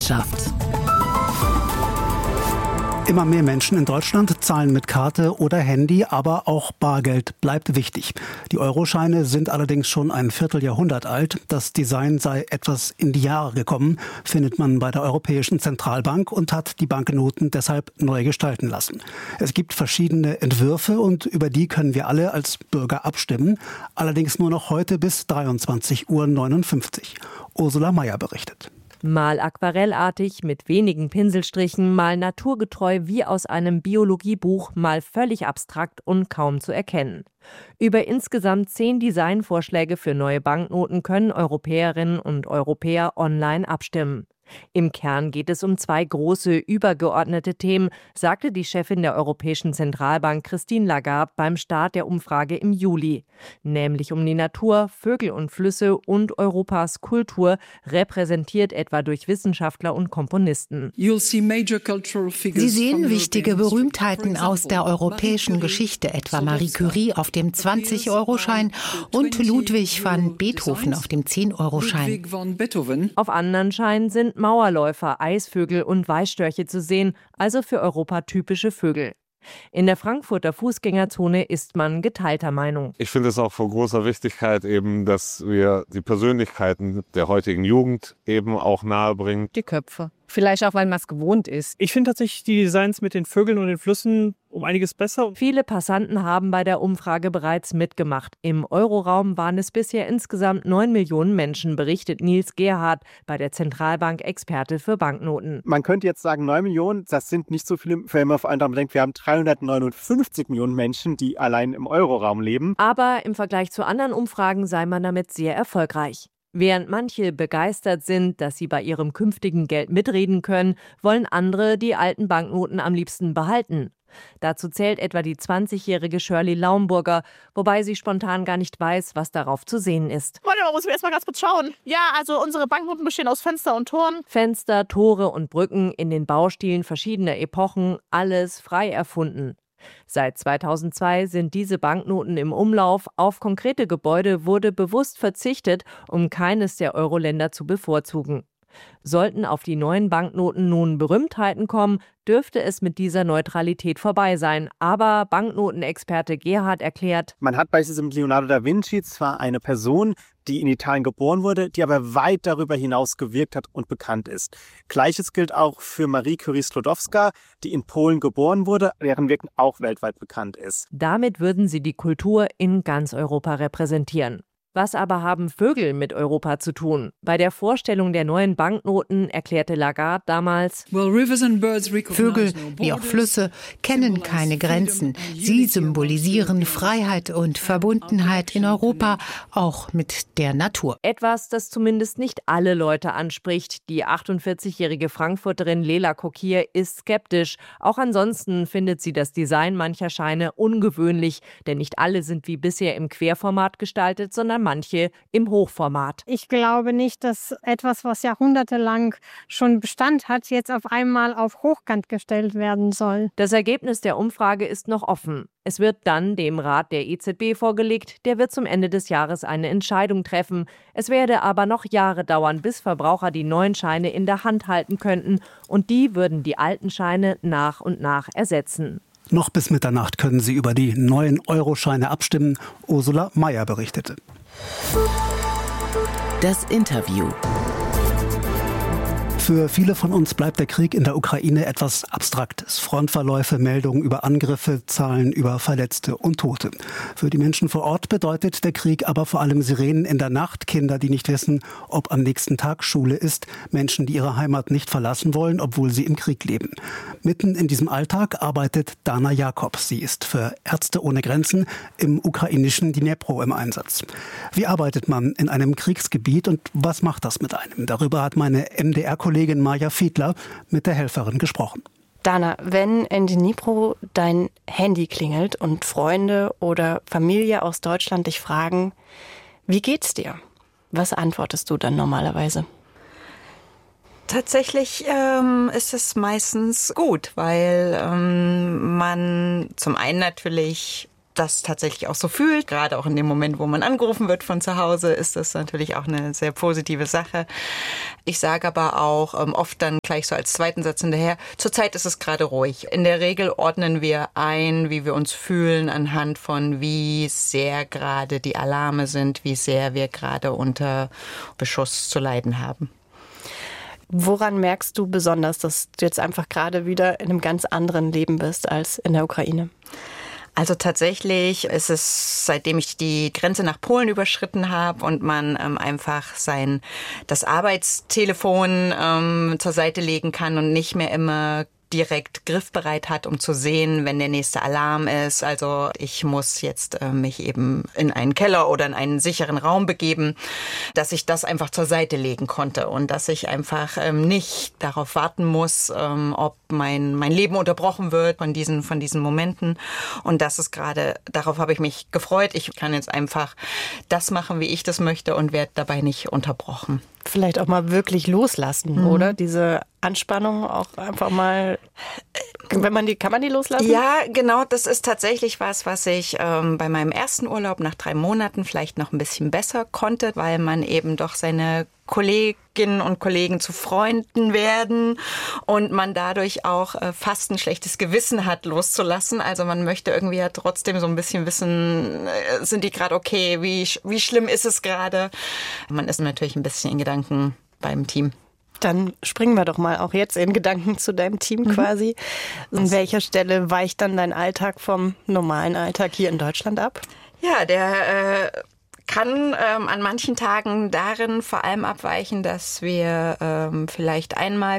Wirtschaft. Immer mehr Menschen in Deutschland zahlen mit Karte oder Handy, aber auch Bargeld bleibt wichtig. Die Euroscheine sind allerdings schon ein Vierteljahrhundert alt. Das Design sei etwas in die Jahre gekommen, findet man bei der Europäischen Zentralbank und hat die Banknoten deshalb neu gestalten lassen. Es gibt verschiedene Entwürfe und über die können wir alle als Bürger abstimmen. Allerdings nur noch heute bis 23:59 Uhr. Ursula Mayer berichtet. Mal aquarellartig mit wenigen Pinselstrichen, mal naturgetreu wie aus einem Biologiebuch, mal völlig abstrakt und kaum zu erkennen. Über insgesamt 10 Designvorschläge für neue Banknoten können Europäerinnen und Europäer online abstimmen. Im Kern geht es um 2 große, übergeordnete Themen, sagte die Chefin der Europäischen Zentralbank Christine Lagarde beim Start der Umfrage im Juli. Nämlich um die Natur, Vögel und Flüsse und Europas Kultur, repräsentiert etwa durch Wissenschaftler und Komponisten. Sie sehen wichtige Berühmtheiten aus der europäischen Geschichte, etwa Marie Curie auf dem 20-Euro-Schein und Ludwig van Beethoven auf dem 10-Euro-Schein. Auf anderen Scheinen sind Mauerläufer, Eisvögel und Weißstörche zu sehen, also für Europa typische Vögel. In der Frankfurter Fußgängerzone ist man geteilter Meinung. Ich finde es auch von großer Wichtigkeit eben, dass wir die Persönlichkeiten der heutigen Jugend eben auch nahebringen. Die Köpfe. Vielleicht auch, weil man es gewohnt ist. Ich finde tatsächlich die Designs mit den Vögeln und den Flüssen um einiges besser. Viele Passanten haben bei der Umfrage bereits mitgemacht. Im Euroraum waren es bisher insgesamt 9 Millionen Menschen, berichtet Nils Gerhardt, bei der Zentralbank Experte für Banknoten. Man könnte jetzt sagen, 9 Millionen, das sind nicht so viele, wenn man vor allem denkt, wir haben 359 Millionen Menschen, die allein im Euroraum leben. Aber im Vergleich zu anderen Umfragen sei man damit sehr erfolgreich. Während manche begeistert sind, dass sie bei ihrem künftigen Geld mitreden können, wollen andere die alten Banknoten am liebsten behalten. Dazu zählt etwa die 20-jährige Shirley Laumburger, wobei sie spontan gar nicht weiß, was darauf zu sehen ist. Warte mal, muss ich erst mal ganz kurz schauen. Ja, also unsere Banknoten bestehen aus Fenster und Toren. Fenster, Tore und Brücken in den Baustilen verschiedener Epochen, alles frei erfunden. Seit 2002 sind diese Banknoten im Umlauf. Auf konkrete Gebäude wurde bewusst verzichtet, um keines der Euro-Länder zu bevorzugen. Sollten auf die neuen Banknoten nun Berühmtheiten kommen, dürfte es mit dieser Neutralität vorbei sein. Aber Banknotenexperte Gerhard erklärt: Man hat beispielsweise mit Leonardo da Vinci zwar eine Person, die in Italien geboren wurde, die aber weit darüber hinaus gewirkt hat und bekannt ist. Gleiches gilt auch für Marie Curie Sklodowska, die in Polen geboren wurde, deren Wirken auch weltweit bekannt ist. Damit würden sie die Kultur in ganz Europa repräsentieren. Was aber haben Vögel mit Europa zu tun? Bei der Vorstellung der neuen Banknoten erklärte Lagarde damals: Vögel, wie auch Flüsse, kennen keine Grenzen. Sie symbolisieren Freiheit und Verbundenheit in Europa, auch mit der Natur. Etwas, das zumindest nicht alle Leute anspricht. Die 48-jährige Frankfurterin Lela Kokir ist skeptisch. Auch ansonsten findet sie das Design mancher Scheine ungewöhnlich, denn nicht alle sind wie bisher im Querformat gestaltet, sondern manche im Hochformat. Ich glaube nicht, dass etwas, was jahrhundertelang schon Bestand hat, jetzt auf einmal auf Hochkant gestellt werden soll. Das Ergebnis der Umfrage ist noch offen. Es wird dann dem Rat der EZB vorgelegt, der wird zum Ende des Jahres eine Entscheidung treffen. Es werde aber noch Jahre dauern, bis Verbraucher die neuen Scheine in der Hand halten könnten und die würden die alten Scheine nach und nach ersetzen. Noch bis Mitternacht können Sie über die neuen Euroscheine abstimmen. Ursula Mayer berichtete. Das Interview. Für viele von uns bleibt der Krieg in der Ukraine etwas Abstraktes. Frontverläufe, Meldungen über Angriffe, Zahlen über Verletzte und Tote. Für die Menschen vor Ort bedeutet der Krieg aber vor allem Sirenen in der Nacht, Kinder, die nicht wissen, ob am nächsten Tag Schule ist, Menschen, die ihre Heimat nicht verlassen wollen, obwohl sie im Krieg leben. Mitten in diesem Alltag arbeitet Dana Jakob. Sie ist für Ärzte ohne Grenzen im ukrainischen Dnipro im Einsatz. Wie arbeitet man in einem Kriegsgebiet und was macht das mit einem? Darüber hat meine MDR-Kollegin Maja Fiedler mit der Helferin gesprochen. Dana, wenn in Dnipro dein Handy klingelt und Freunde oder Familie aus Deutschland dich fragen, wie geht's dir? Was antwortest du dann normalerweise? Tatsächlich ist es meistens gut, weil man zum einen natürlich das tatsächlich auch so fühlt. Gerade auch in dem Moment, wo man angerufen wird von zu Hause, ist das natürlich auch eine sehr positive Sache. Ich sage aber auch oft dann gleich so als zweiten Satz hinterher, zurzeit ist es gerade ruhig. In der Regel ordnen wir ein, wie wir uns fühlen, anhand von wie sehr gerade die Alarme sind, wie sehr wir gerade unter Beschuss zu leiden haben. Woran merkst du besonders, dass du jetzt einfach gerade wieder in einem ganz anderen Leben bist als in der Ukraine? Also tatsächlich ist es, seitdem ich die Grenze nach Polen überschritten habe und man einfach das Arbeitstelefon zur Seite legen kann und nicht mehr immer direkt griffbereit hat, um zu sehen, wenn der nächste Alarm ist. Also ich muss jetzt mich eben in einen Keller oder in einen sicheren Raum begeben, dass ich das einfach zur Seite legen konnte und dass ich einfach nicht darauf warten muss, ob mein Leben unterbrochen wird von diesen Momenten. Und das ist gerade, darauf habe ich mich gefreut. Ich kann jetzt einfach das machen, wie ich das möchte und werde dabei nicht unterbrochen. Vielleicht auch mal wirklich loslassen, oder? Diese Anspannung auch einfach mal, kann man die loslassen? Ja, genau, das ist tatsächlich was ich bei meinem ersten Urlaub nach 3 Monaten vielleicht noch ein bisschen besser konnte, weil man eben doch seine Kolleginnen und Kollegen zu Freunden werden und man dadurch auch fast ein schlechtes Gewissen hat, loszulassen. Also man möchte irgendwie ja trotzdem so ein bisschen wissen, sind die gerade okay, wie schlimm ist es gerade? Man ist natürlich ein bisschen in Gedanken beim Team. Dann springen wir doch mal auch jetzt in Gedanken zu deinem Team quasi. An welcher Stelle weicht dann dein Alltag vom normalen Alltag hier in Deutschland ab? Ja, der kann an manchen Tagen darin vor allem abweichen, dass wir vielleicht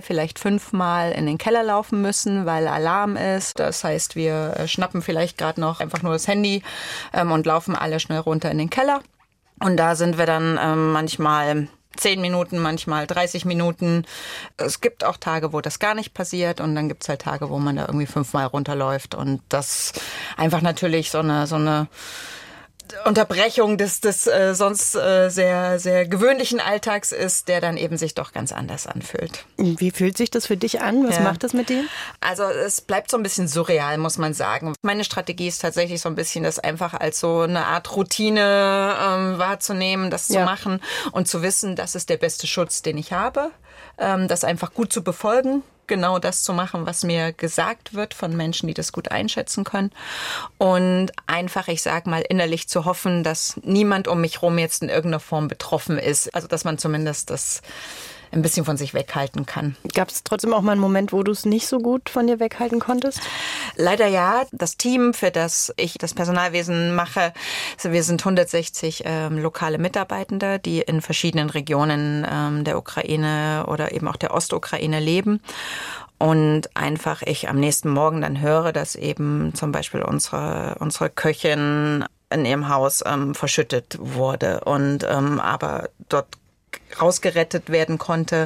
5-mal in den Keller laufen müssen, weil Alarm ist. Das heißt, wir schnappen vielleicht gerade noch einfach nur das Handy und laufen alle schnell runter in den Keller. Und da sind wir dann manchmal 10 Minuten, manchmal 30 Minuten. Es gibt auch Tage, wo das gar nicht passiert und dann gibt es halt Tage, wo man da irgendwie 5-mal runterläuft und das einfach natürlich so eine Unterbrechung des sonst sehr, sehr gewöhnlichen Alltags ist, der dann eben sich doch ganz anders anfühlt. Wie fühlt sich das für dich an? Was macht das mit dir? Also es bleibt so ein bisschen surreal, muss man sagen. Meine Strategie ist tatsächlich so ein bisschen, das einfach als so eine Art Routine wahrzunehmen, das zu machen und zu wissen, das ist der beste Schutz, den ich habe. Das einfach gut zu befolgen. Genau das zu machen, was mir gesagt wird von Menschen, die das gut einschätzen können. Und einfach, ich sag mal, innerlich zu hoffen, dass niemand um mich rum jetzt in irgendeiner Form betroffen ist. Also, dass man zumindest das ein bisschen von sich weghalten kann. Gab es trotzdem auch mal einen Moment, wo du es nicht so gut von dir weghalten konntest? Leider ja. Das Team, für das ich das Personalwesen mache, wir sind 160 lokale Mitarbeitende, die in verschiedenen Regionen der Ukraine oder eben auch der Ostukraine leben. Und einfach ich am nächsten Morgen dann höre, dass eben zum Beispiel unsere Köchin in ihrem Haus verschüttet wurde und aber dort rausgerettet werden konnte,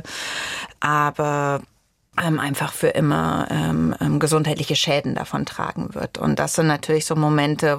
aber einfach für immer gesundheitliche Schäden davon tragen wird. Und das sind natürlich so Momente,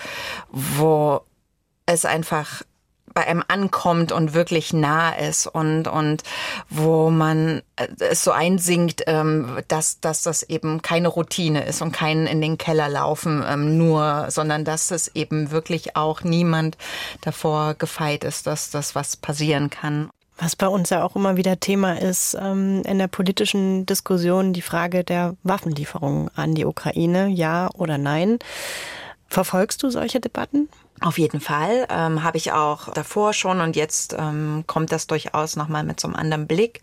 wo es einfach bei einem ankommt und wirklich nah ist und wo man es so einsinkt, dass das eben keine Routine ist und kein in den Keller laufen sondern dass es eben wirklich auch niemand davor gefeit ist, dass das was passieren kann. Was bei uns ja auch immer wieder Thema ist, in der politischen Diskussion die Frage der Waffenlieferung an die Ukraine, ja oder nein. Verfolgst du solche Debatten? Auf jeden Fall, habe ich auch davor schon und jetzt kommt das durchaus nochmal mit so einem anderen Blick.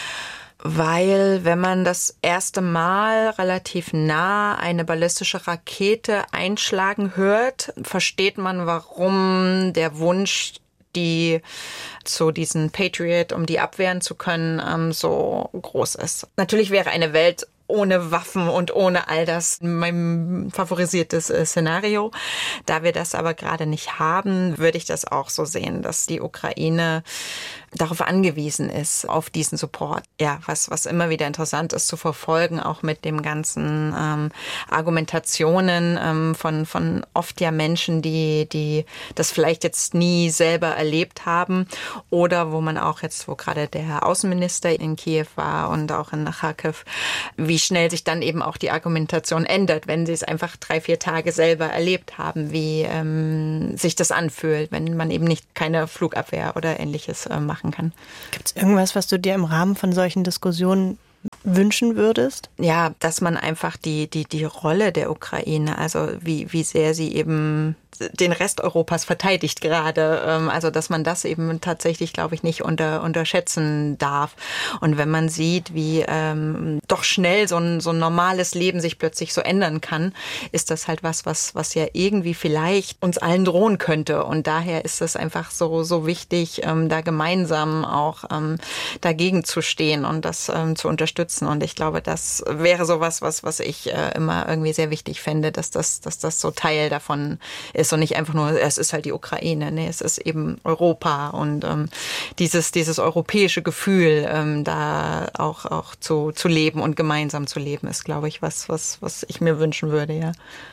Weil wenn man das erste Mal relativ nah eine ballistische Rakete einschlagen hört, versteht man, warum der Wunsch, die zu diesen Patriot, um die abwehren zu können, so groß ist. Natürlich wäre eine Welt ohne Waffen und ohne all das mein favorisiertes Szenario. Da wir das aber gerade nicht haben, würde ich das auch so sehen, dass die Ukraine darauf angewiesen ist, auf diesen Support. Ja, was immer wieder interessant ist zu verfolgen, auch mit dem ganzen Argumentationen von oft ja Menschen, die das vielleicht jetzt nie selber erlebt haben oder wo man auch jetzt, wo gerade der Außenminister in Kiew war und auch in Kharkiv, wie schnell sich dann eben auch die Argumentation ändert, wenn sie es einfach 3-4 Tage selber erlebt haben, wie sich das anfühlt, wenn man eben nicht keine Flugabwehr oder Ähnliches machen kann. Gibt es irgendwas, was du dir im Rahmen von solchen Diskussionen wünschen würdest? Ja, dass man einfach die Rolle der Ukraine, also wie sehr sie eben den Rest Europas verteidigt gerade. Also dass man das eben tatsächlich, glaube ich, nicht unterschätzen darf. Und wenn man sieht, wie doch schnell so ein normales Leben sich plötzlich so ändern kann, ist das halt was ja irgendwie vielleicht uns allen drohen könnte. Und daher ist es einfach so wichtig, da gemeinsam auch dagegen zu stehen und das zu unterstützen. Und ich glaube, das wäre sowas, was ich immer irgendwie sehr wichtig fände, dass das so Teil davon ist und nicht einfach nur, es ist halt die Ukraine, nee, es ist eben Europa und dieses europäische Gefühl, da auch zu leben und gemeinsam zu leben, ist, glaube ich, was ich mir wünschen würde, ja.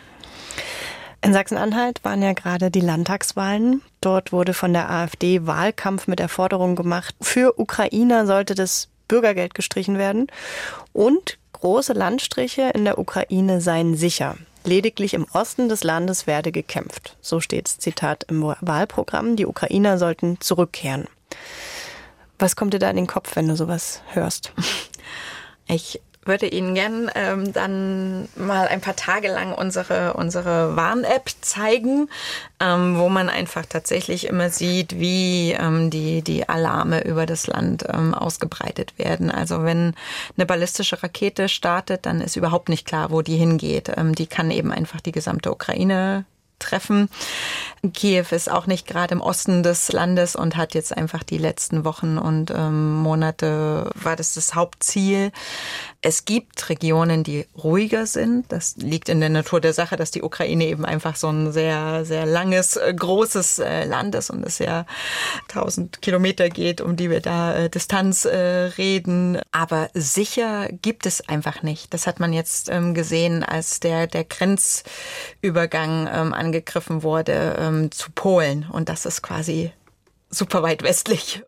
In Sachsen-Anhalt waren ja gerade die Landtagswahlen. Dort wurde von der AfD Wahlkampf mit der Forderung gemacht, für Ukrainer sollte das Bürgergeld gestrichen werden und große Landstriche in der Ukraine seien sicher. Lediglich im Osten des Landes werde gekämpft. So steht's, Zitat, im Wahlprogramm. Die Ukrainer sollten zurückkehren. Was kommt dir da in den Kopf, wenn du sowas hörst? Ich würde Ihnen gern dann mal ein paar Tage lang unsere Warn-App zeigen, wo man einfach tatsächlich immer sieht, wie die Alarme über das Land ausgebreitet werden. Also wenn eine ballistische Rakete startet, dann ist überhaupt nicht klar, wo die hingeht. Die kann eben einfach die gesamte Ukraine treffen. Kiew ist auch nicht gerade im Osten des Landes und hat jetzt einfach die letzten Wochen und Monate war das Hauptziel. Es gibt Regionen, die ruhiger sind. Das liegt in der Natur der Sache, dass die Ukraine eben einfach so ein sehr, sehr langes, großes Land ist und es ja 1000 Kilometer geht, um die wir da Distanz reden. Aber sicher gibt es einfach nicht. Das hat man jetzt gesehen, als der Grenzübergang angegriffen wurde zu Polen. Und das ist quasi super weit westlich.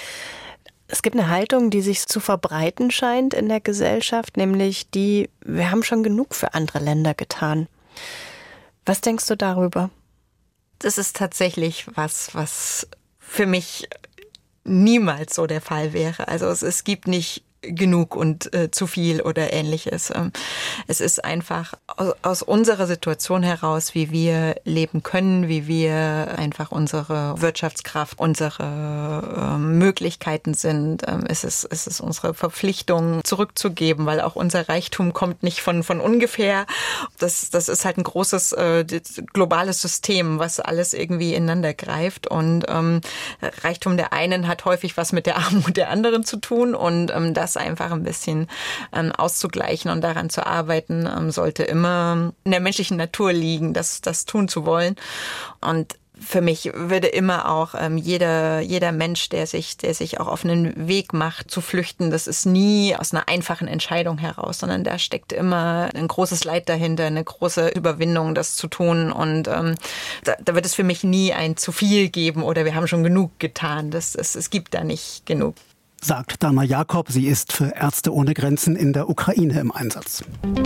Es gibt eine Haltung, die sich zu verbreiten scheint in der Gesellschaft, nämlich wir haben schon genug für andere Länder getan. Was denkst du darüber? Das ist tatsächlich was für mich niemals so der Fall wäre. Also es gibt nicht genug und zu viel oder Ähnliches. Es ist einfach aus unserer Situation heraus, wie wir leben können, wie wir einfach unsere Wirtschaftskraft, unsere Möglichkeiten sind. Es ist unsere Verpflichtung zurückzugeben, weil auch unser Reichtum kommt nicht von ungefähr. Das ist halt ein großes globales System, was alles irgendwie ineinander greift und Reichtum der einen hat häufig was mit der Armut der anderen zu tun und das einfach ein bisschen auszugleichen und daran zu arbeiten, sollte immer in der menschlichen Natur liegen, das tun zu wollen. Und für mich würde immer auch jeder Mensch, der sich auch auf einen Weg macht, zu flüchten, das ist nie aus einer einfachen Entscheidung heraus, sondern da steckt immer ein großes Leid dahinter, eine große Überwindung, das zu tun. Und da wird es für mich nie ein zu viel geben oder wir haben schon genug getan. Es gibt da nicht genug. Sagt Dana Jakob, sie ist für Ärzte ohne Grenzen in der Ukraine im Einsatz.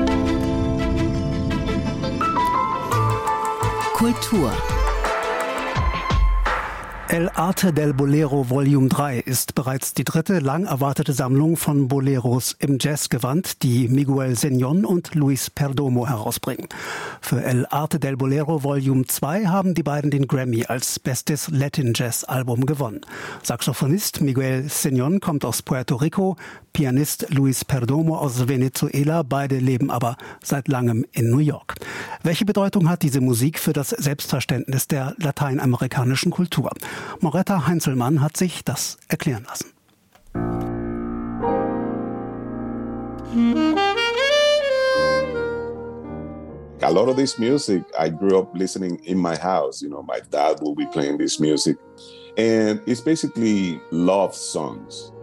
Kultur. El Arte del Bolero Volume 3 ist bereits die dritte lang erwartete Sammlung von Boleros im Jazzgewand, die Miguel Señón und Luis Perdomo herausbringen. Für El Arte del Bolero Volume 2 haben die beiden den Grammy als bestes Latin Jazz Album gewonnen. Saxophonist Miguel Señón kommt aus Puerto Rico, Pianist Luis Perdomo aus Venezuela, beide leben aber seit langem in New York. Welche Bedeutung hat diese Musik für das Selbstverständnis der lateinamerikanischen Kultur? Moretta Heinzelmann hat sich das erklären lassen. A lot of this music, I grew up listening in my house. You know, my dad will be playing this music And it's basically love songs.